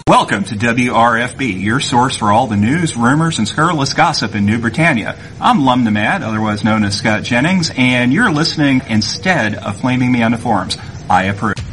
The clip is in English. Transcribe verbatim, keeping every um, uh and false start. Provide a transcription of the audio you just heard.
Welcome to W R F B, your source for all the news, rumors, and scurrilous gossip in New Britannia. I'm Lum Nomad, otherwise known as Scott Jennings, and you're listening instead of flaming me on the forums. I approve.